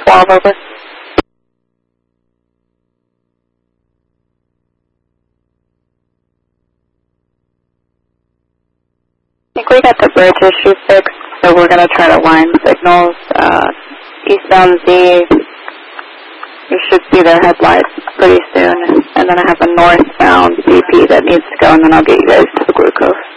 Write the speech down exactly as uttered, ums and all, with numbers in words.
twelve, over. I think we got the bridge issue fixed, so we're going to try to line signals. Uh, eastbound Z, you should see their headlights pretty soon. And then I have a northbound B P that needs to go, and then I'll get you guys to the glucose.